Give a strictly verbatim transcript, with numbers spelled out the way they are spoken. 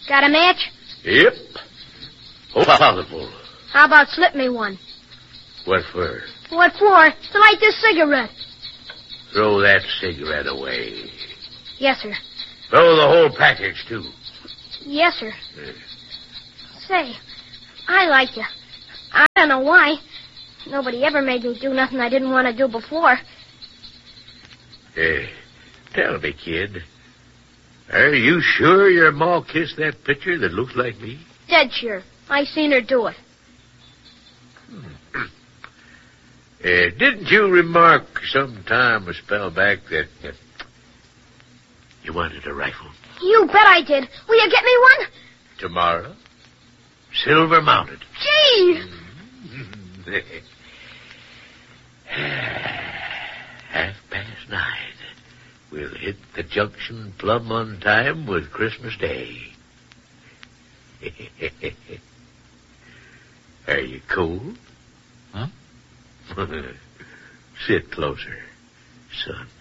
Got a match? Yep. Oh, possible. How about slip me one? What for? What for? To light this cigarette. Throw that cigarette away. Yes, sir. Throw the whole package, too. Yes, sir. Yeah. Say, I like you. I don't know why. Nobody ever made me do nothing I didn't want to do before. Hey, tell me, kid. Are you sure your ma kissed that picture that looks like me? Dead sure. I seen her do it. Hmm. Uh, didn't you remark some time a spell back that uh, you wanted a rifle? You bet I did. Will you get me one? Tomorrow. Silver mounted. Gee! Half past nine. We'll hit the junction plumb on time with Christmas Day. Are you cold? Huh? Sit closer, son.